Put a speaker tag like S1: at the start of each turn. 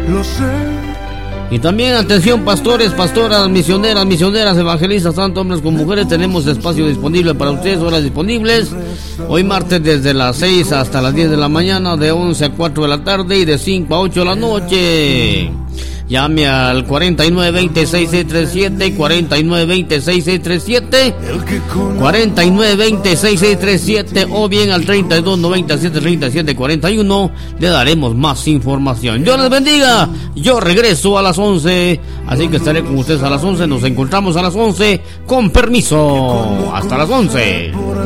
S1: lo sé.
S2: Y también atención pastores, pastoras, misioneras, evangelistas, tanto hombres como mujeres, tenemos espacio disponible para ustedes, horas disponibles. Hoy martes desde las 6 hasta las 10 de la mañana, de 11 a 4 de la tarde y de 5 a 8 de la noche. Llame al 4920-6637, 4920-6637, 4920-6637 o bien al 3297-3741. Le daremos más información. Dios les bendiga. Yo regreso a las 11, así que estaré con ustedes a las 11. Nos encontramos a las 11. Con permiso. Hasta las 11.